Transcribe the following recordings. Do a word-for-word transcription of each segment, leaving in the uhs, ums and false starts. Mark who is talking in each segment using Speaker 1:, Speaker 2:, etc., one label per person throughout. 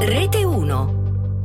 Speaker 1: Rete uno.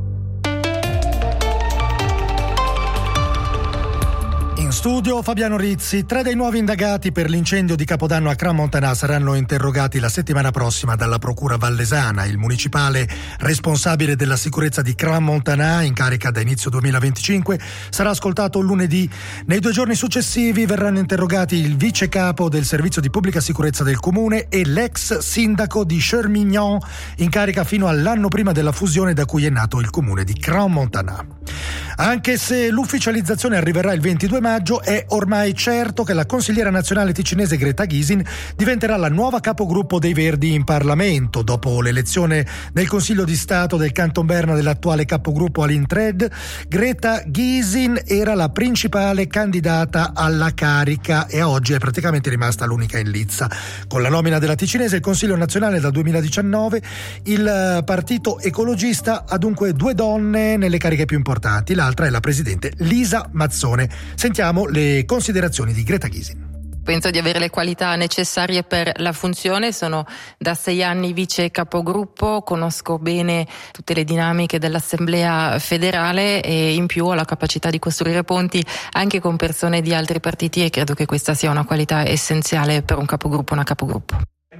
Speaker 2: In studio Fabiano Rizzi. Tre dei nuovi indagati per l'incendio di Capodanno a Crans-Montana saranno interrogati la settimana prossima dalla Procura Vallesana. Il municipale responsabile della sicurezza di Crans-Montana, in carica da inizio duemilaventicinque, sarà ascoltato lunedì. Nei due giorni successivi verranno interrogati il vice capo del servizio di pubblica sicurezza del comune e l'ex sindaco di Chermignon, in carica fino all'anno prima della fusione da cui è nato il comune di Crans-Montana. Anche se l'ufficializzazione arriverà il ventidue maggio, è ormai certo che la consigliera nazionale ticinese Greta Gysin diventerà la nuova capogruppo dei Verdi in Parlamento. Dopo l'elezione nel Consiglio di Stato del Canton Berna dell'attuale capogruppo Aline Tred, Greta Gysin era la principale candidata alla carica e oggi è praticamente rimasta l'unica in lizza. Con la nomina della ticinese il Consiglio nazionale dal duemiladiciannove, il partito ecologista ha dunque due donne nelle cariche più importanti. L'altra è la presidente Lisa Mazzone. Sentiamo le considerazioni di Greta Gysin.
Speaker 3: Penso di avere le qualità necessarie per la funzione, sono da sei anni vice capogruppo, conosco bene tutte le dinamiche dell'Assemblea federale e in più ho la capacità di costruire ponti anche con persone di altri partiti e credo che questa sia una qualità essenziale per un capogruppo, una capogruppo.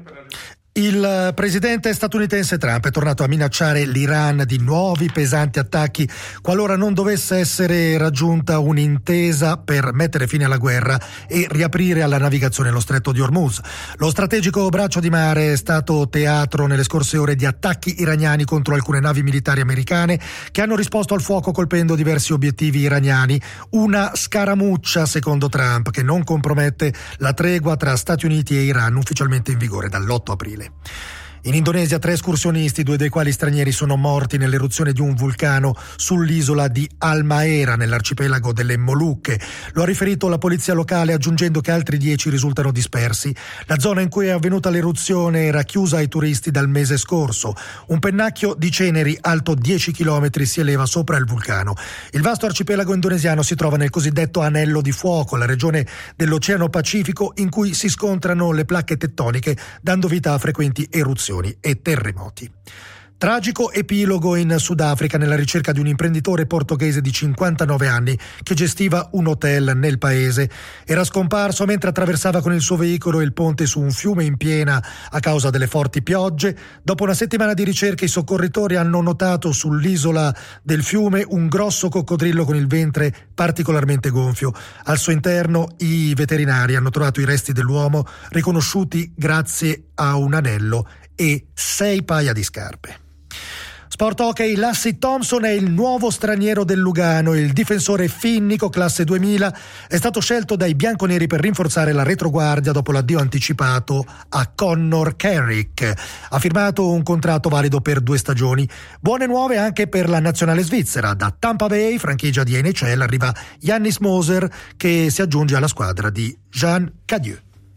Speaker 2: Il presidente statunitense Trump è tornato a minacciare l'Iran di nuovi pesanti attacchi qualora non dovesse essere raggiunta un'intesa per mettere fine alla guerra e riaprire alla navigazione lo stretto di Hormuz. Lo strategico braccio di mare è stato teatro nelle scorse ore di attacchi iraniani contro alcune navi militari americane che hanno risposto al fuoco colpendo diversi obiettivi iraniani. Una scaramuccia, secondo Trump, che non compromette la tregua tra Stati Uniti e Iran ufficialmente in vigore dall'otto aprile. In Indonesia tre escursionisti, due dei quali stranieri, sono morti nell'eruzione di un vulcano sull'isola di Halmahera nell'arcipelago delle Molucche. Lo ha riferito la polizia locale, aggiungendo che altri dieci risultano dispersi. La zona in cui è avvenuta l'eruzione era chiusa ai turisti dal mese scorso. Un pennacchio di ceneri alto dieci chilometri si eleva sopra il vulcano. Il vasto arcipelago indonesiano si trova nel cosiddetto Anello di Fuoco, la regione dell'Oceano Pacifico in cui si scontrano le placche tettoniche, dando vita a frequenti eruzioni e terremoti. Tragico epilogo in Sudafrica nella ricerca di un imprenditore portoghese di cinquantanove anni che gestiva un hotel nel paese. Era scomparso mentre attraversava con il suo veicolo il ponte su un fiume in piena a causa delle forti piogge. Dopo una settimana di ricerche, i soccorritori hanno notato sull'isola del fiume un grosso coccodrillo con il ventre particolarmente gonfio. Al suo interno i veterinari hanno trovato i resti dell'uomo, riconosciuti grazie a un anello e sei paia di scarpe. Sport hockey, Lassie Thompson è il nuovo straniero del Lugano. Il difensore finnico classe duemila è stato scelto dai bianconeri per rinforzare la retroguardia dopo l'addio anticipato a Connor Carrick. Ha firmato un contratto valido per due stagioni. Buone nuove anche per la nazionale svizzera. Da Tampa Bay, franchigia di N H L, arriva Yannis Moser, che si aggiunge alla squadra di Jean Cadieux.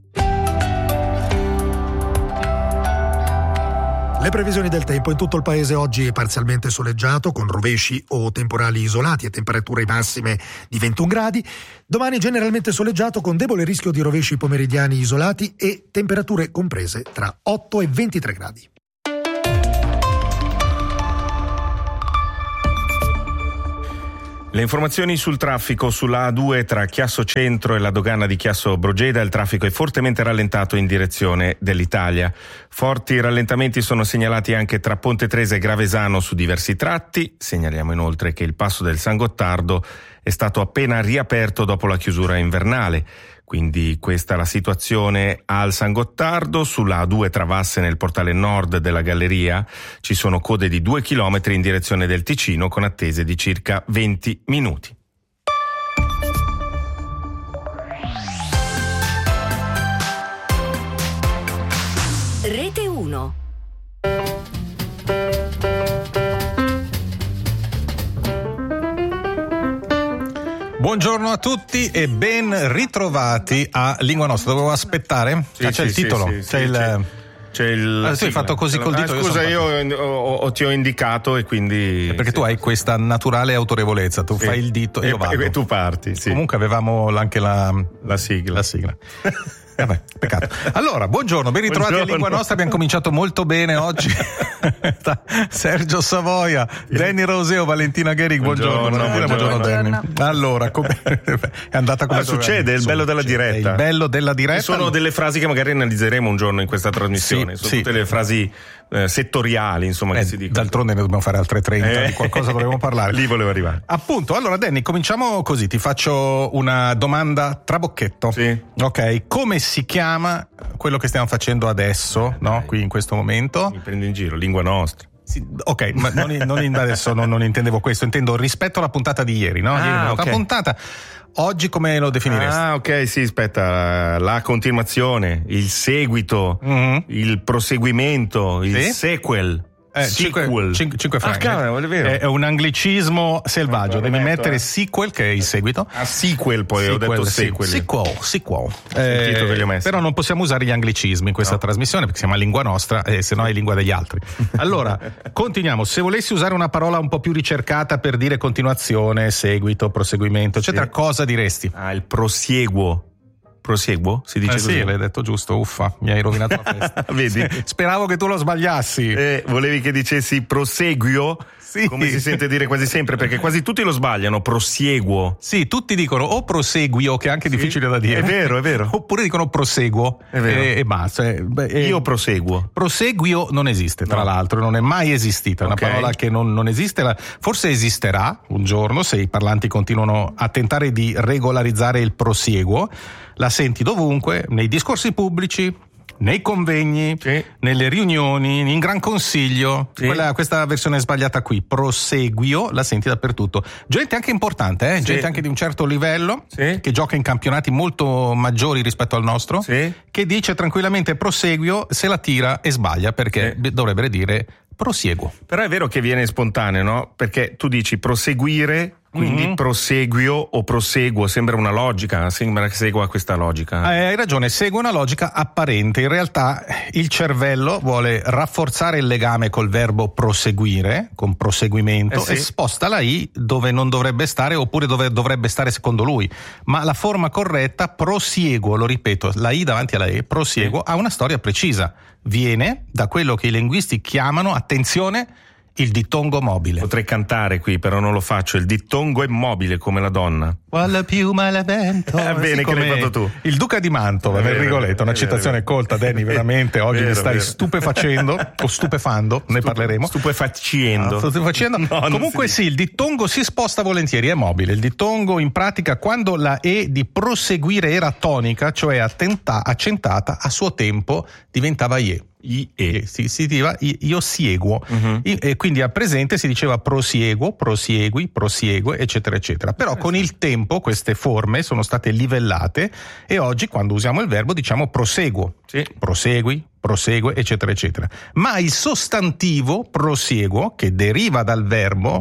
Speaker 2: Le previsioni del tempo: in tutto il paese oggi è parzialmente soleggiato con rovesci o temporali isolati e temperature massime di ventuno gradi. Domani generalmente soleggiato con debole rischio di rovesci pomeridiani isolati e temperature comprese tra otto e ventitré gradi.
Speaker 4: Le informazioni sul traffico sulla A due tra Chiasso Centro e la dogana di Chiasso Brogeda. Il traffico è fortemente rallentato in direzione dell'Italia. Forti rallentamenti sono segnalati anche tra Ponte Tresa e Gravesano su diversi tratti. Segnaliamo inoltre che il passo del San Gottardo è stato appena riaperto dopo la chiusura invernale. Quindi questa è la situazione al San Gottardo. Sulla A due Travasse nel portale nord della galleria ci sono code di due chilometri in direzione del Ticino con attese di circa venti minuti.
Speaker 1: Rete uno.
Speaker 5: Buongiorno a tutti e ben ritrovati a Lingua Nostra. Dovevo aspettare?
Speaker 4: Sì,
Speaker 5: ah, c'è
Speaker 4: sì,
Speaker 5: il titolo,
Speaker 4: sì,
Speaker 5: c'è
Speaker 4: sì,
Speaker 5: il...
Speaker 4: C'è, c'è il...
Speaker 5: Ah, tu hai fatto così col dito.
Speaker 4: Ah, scusa, io, io ho, ho, ti ho indicato e quindi...
Speaker 5: Perché
Speaker 4: sì.
Speaker 5: Tu hai questa naturale autorevolezza, tu
Speaker 4: sì.
Speaker 5: fai il dito e io vado.
Speaker 4: E tu parti, sì.
Speaker 5: Comunque avevamo anche la,
Speaker 4: la sigla.
Speaker 5: La sigla. Vabbè, peccato. Allora, buongiorno, ben ritrovati
Speaker 4: buongiorno.
Speaker 5: a Lingua Nostra. Abbiamo cominciato molto bene oggi. Sergio Savoia, Danny Roseo, Valentina Gherig, buongiorno. Buongiorno, buongiorno, buongiorno Danny. Allora, come è andata come
Speaker 4: ah, succede, è il bello della diretta.
Speaker 5: È il bello della diretta.
Speaker 4: Ci sono delle frasi che magari analizzeremo un giorno in questa trasmissione,
Speaker 5: sì,
Speaker 4: sono
Speaker 5: sì.
Speaker 4: tutte le frasi eh, settoriali, insomma,
Speaker 5: eh,
Speaker 4: che si dicono.
Speaker 5: D'altronde ne dobbiamo fare altre trenta, eh. di qualcosa dovremmo parlare.
Speaker 4: Lì volevo arrivare.
Speaker 5: Appunto, allora Danny, cominciamo così, ti faccio una domanda trabocchetto.
Speaker 4: Sì.
Speaker 5: Ok, come si chiama quello che stiamo facendo adesso, eh, no? Dai. Qui in questo momento?
Speaker 4: Mi prendi in giro, lingua nostra.
Speaker 5: Sì, ok, ma non, non adesso non, non intendevo questo, intendo rispetto alla puntata di ieri, no?
Speaker 4: Ah,
Speaker 5: ieri
Speaker 4: okay.
Speaker 5: La puntata. Oggi come lo definiresti?
Speaker 4: Ah, ok, sì, aspetta, la continuazione, il seguito, mm-hmm. il proseguimento, il sì? sequel.
Speaker 5: Eh, cinque, cinque, cinque franchi.
Speaker 4: Ah, cavolo, è vero.
Speaker 5: È, è un anglicismo selvaggio. Devi
Speaker 4: metto,
Speaker 5: mettere
Speaker 4: eh.
Speaker 5: sequel, che è il seguito.
Speaker 4: Ah, sequel, poi sequel, ho detto sequel.
Speaker 5: Sequel, sequel.
Speaker 4: Eh, che li ho messi.
Speaker 5: Però non possiamo usare gli anglicismi in questa no. trasmissione perché siamo a lingua nostra e se no è lingua degli altri. Allora, continuiamo. Se volessi usare una parola un po' più ricercata per dire continuazione, seguito, proseguimento, eccetera, sì. cosa diresti?
Speaker 4: Ah, il prosieguo. Proseguo? Si dice
Speaker 5: eh
Speaker 4: così?
Speaker 5: Sì, l'hai detto giusto, uffa, mi hai rovinato la festa.
Speaker 4: Vedi?
Speaker 5: Speravo che tu lo sbagliassi.
Speaker 4: Eh, volevi che dicessi proseguio? Sì. Come si sente dire quasi sempre, perché quasi tutti lo sbagliano, prosieguo.
Speaker 5: Sì, tutti dicono o proseguio, che è anche sì. difficile da dire.
Speaker 4: È vero, è vero.
Speaker 5: Oppure dicono proseguo.
Speaker 4: È vero.
Speaker 5: E, e basta. E, e,
Speaker 4: Io proseguo.
Speaker 5: Proseguio non esiste, tra no. l'altro, non è mai esistita. È okay. una parola che non, non esiste. Forse esisterà un giorno se i parlanti continuano a tentare di regolarizzare il prosieguo. La senti dovunque, nei discorsi pubblici, nei convegni, sì. nelle riunioni, in Gran Consiglio. Sì. Quella, questa versione sbagliata qui, proseguio, la senti dappertutto. Gente anche importante, eh? sì. gente anche di un certo livello, sì. che gioca in campionati molto maggiori rispetto al nostro, sì. che dice tranquillamente proseguio, se la tira e sbaglia, perché sì. dovrebbe dire prosieguo.
Speaker 4: Però è vero che viene spontaneo, no? Perché tu dici proseguire, quindi mm-hmm. proseguio o proseguo, sembra una logica, sembra che segua questa logica.
Speaker 5: Eh, hai ragione, segue una logica apparente. In realtà il cervello vuole rafforzare il legame col verbo proseguire, con proseguimento, eh sì. e sposta la I dove non dovrebbe stare oppure dove dovrebbe stare secondo lui. Ma la forma corretta, prosieguo, lo ripeto, la I davanti alla E, prosieguo, sì. ha una storia precisa. Viene da quello che i linguisti chiamano, attenzione, il dittongo mobile.
Speaker 4: Potrei cantare qui, però non lo faccio. Il dittongo è mobile come la donna.
Speaker 5: Quale piuma la vento.
Speaker 4: Eh, bene, che l'hai fatto tu.
Speaker 5: Il Duca di Mantova, nel Rigoletto, una citazione vero. colta, Danny, veramente. Oggi vero, mi stai vero. stupefacendo o stupefando, ne Stupe, parleremo.
Speaker 4: Stupefacendo.
Speaker 5: Ah, stupefacendo. No, Comunque sì, il dittongo si sposta volentieri, è mobile. Il dittongo in pratica, quando la E di proseguire era tonica, cioè attenta, accentata, a suo tempo diventava IE. I E. Si, si diceva io seguo, uh-huh. I, e quindi a presente si diceva prosieguo, prosiegui, prosiegue, eccetera, eccetera. Però con il tempo queste forme sono state livellate e oggi quando usiamo il verbo diciamo proseguo, sì. prosegui, prosegue, eccetera, eccetera. Ma il sostantivo prosieguo, che deriva dal verbo,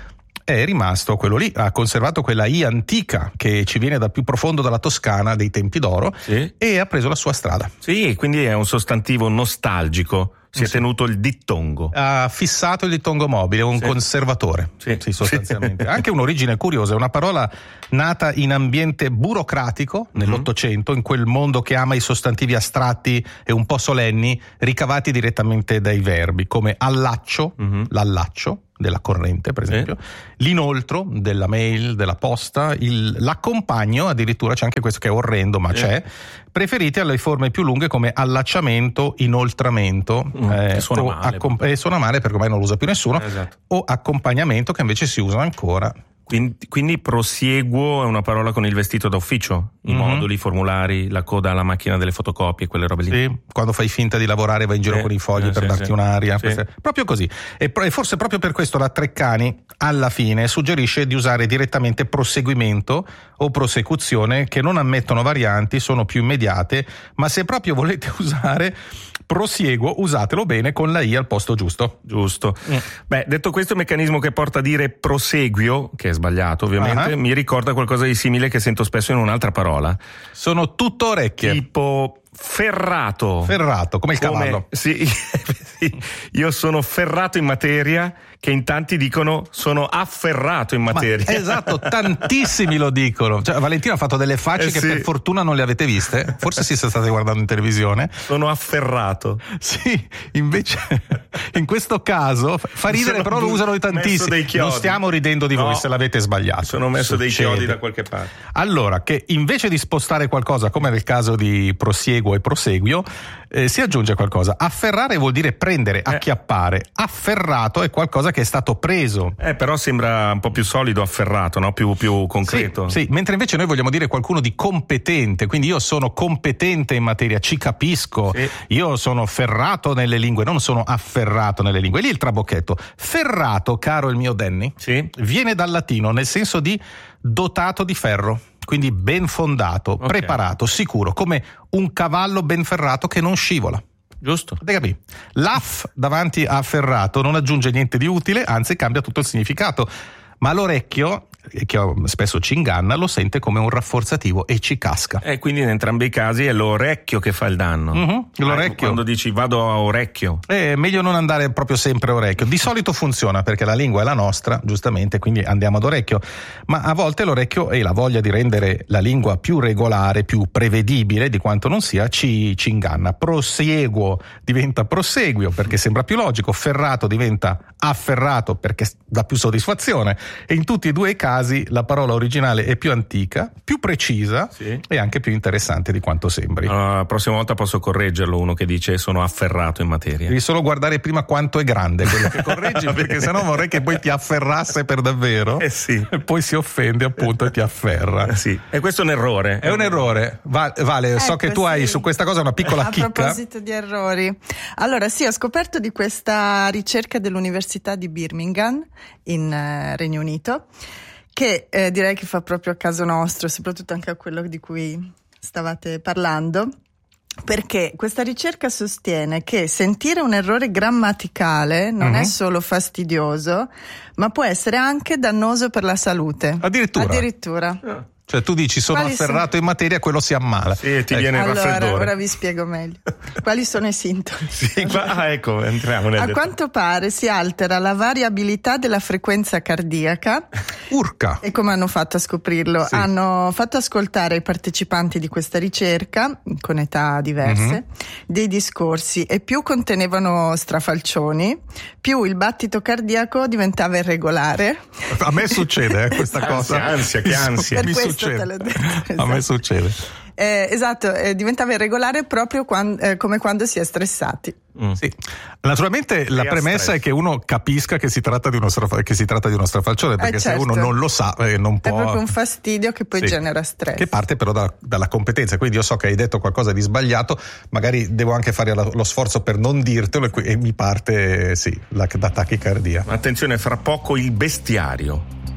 Speaker 5: è rimasto quello lì, ha conservato quella I antica che ci viene dal più profondo della Toscana dei tempi d'oro, sì. e ha preso la sua strada.
Speaker 4: Sì, quindi è un sostantivo nostalgico. Si è tenuto il dittongo.
Speaker 5: Ha fissato il dittongo mobile, è un sì. conservatore, sì, sì sostanzialmente. Sì. Anche un'origine curiosa, è una parola nata in ambiente burocratico nell'Ottocento, mm-hmm. in quel mondo che ama i sostantivi astratti e un po' solenni, ricavati direttamente dai verbi, come allaccio, mm-hmm. l'allaccio della corrente, per esempio, sì. l'inoltro della mail, della posta, il, l'accompagno, addirittura c'è anche questo che è orrendo, ma sì. c'è, preferiti alle forme più lunghe come allacciamento, inoltramento, mm, eh,
Speaker 4: suona,
Speaker 5: o
Speaker 4: male,
Speaker 5: accom- eh, suona male perché ormai non lo usa più nessuno,
Speaker 4: eh, esatto.
Speaker 5: o accompagnamento, che invece si usa ancora.
Speaker 4: Quindi, quindi prosieguo è una parola con il vestito da ufficio, i mm-hmm. moduli, i formulari, la coda alla macchina delle fotocopie, quelle robe lì.
Speaker 5: Sì, quando fai finta di lavorare vai in giro sì, con i fogli eh, per sì, darti sì. un'aria. Sì. Queste, proprio così. E, e forse proprio per questo la Treccani alla fine suggerisce di usare direttamente proseguimento o prosecuzione, che non ammettono varianti, sono più immediate, ma se proprio volete usare prosieguo, usatelo bene con la I al posto giusto.
Speaker 4: Giusto. Mm. Beh, detto questo, il meccanismo che porta a dire proseguio, che è sbagliato ovviamente, uh-huh. mi ricorda qualcosa di simile che sento spesso in un'altra parola.
Speaker 5: Sono tutto orecchie.
Speaker 4: Tipo ferrato.
Speaker 5: Ferrato, come il
Speaker 4: come,
Speaker 5: cavallo.
Speaker 4: Sì, sì, io sono ferrato in materia, che in tanti dicono sono afferrato in materia.
Speaker 5: Ma, esatto, tantissimi lo dicono. Cioè, Valentino ha fatto delle facce
Speaker 4: eh
Speaker 5: che
Speaker 4: sì.
Speaker 5: per fortuna non le avete viste, forse si state guardando in televisione.
Speaker 4: Sono afferrato.
Speaker 5: Sì, invece in questo caso fa ridere, però lo usano tantissimi. Non stiamo ridendo di no, voi se l'avete sbagliato.
Speaker 4: Sono messo
Speaker 5: Succede.
Speaker 4: dei chiodi da qualche parte.
Speaker 5: Allora, che invece di spostare qualcosa, come nel caso di prosieguo e proseguio, eh, si aggiunge qualcosa. Afferrare vuol dire prendere,
Speaker 4: eh.
Speaker 5: acchiappare. Afferrato è qualcosa che è stato preso.
Speaker 4: Eh, però sembra un po' più solido afferrato, no? Più, più concreto.
Speaker 5: Sì, sì, mentre invece noi vogliamo dire qualcuno di competente, quindi io sono competente in materia, ci capisco, sì. Io sono ferrato nelle lingue, non sono afferrato nelle lingue. Lì il trabocchetto. Ferrato, caro il mio Danny,
Speaker 4: sì.
Speaker 5: viene dal latino nel senso di dotato di ferro. Quindi ben fondato, okay. preparato, sicuro, come un cavallo ben ferrato che non scivola.
Speaker 4: Giusto.
Speaker 5: L'aff davanti a ferrato non aggiunge niente di utile, anzi cambia tutto il significato. Ma l'orecchio, che spesso ci inganna, lo sente come un rafforzativo e ci casca.
Speaker 4: E eh, quindi in entrambi i casi è l'orecchio che fa il danno.
Speaker 5: Mm-hmm. L'orecchio.
Speaker 4: Eh, quando dici vado a orecchio.
Speaker 5: È meglio non andare proprio sempre a orecchio. Di solito funziona perché la lingua è la nostra, giustamente, quindi andiamo ad orecchio. Ma a volte l'orecchio e la voglia di rendere la lingua più regolare, più prevedibile di quanto non sia, ci, ci inganna. Prosieguo diventa proseguio perché sembra più logico. Ferrato diventa afferrato perché dà più soddisfazione. E in tutti e due i casi la parola originale è più antica, più precisa, sì. e anche più interessante di quanto sembri.
Speaker 4: Allora, la prossima volta posso correggerlo, uno che dice sono afferrato in materia.
Speaker 5: Devi solo guardare prima quanto è grande quello che correggi, perché sennò vorrei che poi ti afferrasse per davvero.
Speaker 4: Eh sì.
Speaker 5: E poi si offende appunto e ti afferra.
Speaker 4: Eh sì. E questo è un errore.
Speaker 5: È un errore. Va- vale, ecco, so che tu sì. hai su questa cosa una piccola
Speaker 6: a
Speaker 5: chicca.
Speaker 6: A proposito di errori. Allora sì, ho scoperto di questa ricerca dell'Università di Birmingham in uh, Regno Unito, che eh, direi che fa proprio a caso nostro, soprattutto anche a quello di cui stavate parlando, perché questa ricerca sostiene che sentire un errore grammaticale non mm-hmm. è solo fastidioso, ma può essere anche dannoso per la salute.
Speaker 5: Addirittura?
Speaker 6: Addirittura.
Speaker 5: Yeah. Cioè tu dici sono
Speaker 6: Quali
Speaker 5: afferrato
Speaker 6: sono...
Speaker 5: in materia, quello si ammala.
Speaker 4: Sì, ti
Speaker 5: ecco.
Speaker 4: viene il
Speaker 6: allora,
Speaker 4: raffreddore.
Speaker 6: Ora vi spiego meglio. Quali sono i sintomi?
Speaker 4: Sì, qua, ah, ecco, entriamo nel
Speaker 6: A
Speaker 4: dettaglio.
Speaker 6: quanto pare si altera la variabilità della frequenza cardiaca.
Speaker 5: Urca!
Speaker 6: E come hanno fatto a scoprirlo?
Speaker 5: Sì.
Speaker 6: Hanno fatto ascoltare ai partecipanti di questa ricerca, con età diverse, mm-hmm. dei discorsi, e più contenevano strafalcioni, più il battito cardiaco diventava irregolare.
Speaker 5: A me succede eh, questa cosa.
Speaker 4: Ansia, che ansia.
Speaker 6: Per
Speaker 5: Mi
Speaker 6: questo
Speaker 5: succede.
Speaker 6: te l'ho detto. Esatto.
Speaker 5: A me succede.
Speaker 6: Eh, esatto, eh, diventava irregolare proprio quando, eh, come quando si è stressati.
Speaker 5: Mm. Sì. Naturalmente la premessa
Speaker 4: stress.
Speaker 5: è che uno capisca che si tratta di uno, straf- che si tratta di uno strafalcione, perché
Speaker 6: eh certo.
Speaker 5: se uno non lo sa eh, non può.
Speaker 6: È proprio un fastidio che poi
Speaker 5: sì.
Speaker 6: genera stress.
Speaker 5: Che parte però da, dalla competenza, quindi io so che hai detto qualcosa di sbagliato, magari devo anche fare la, lo sforzo per non dirtelo e, e mi parte sì, la, la tachicardia.
Speaker 4: Attenzione, fra poco il bestiario.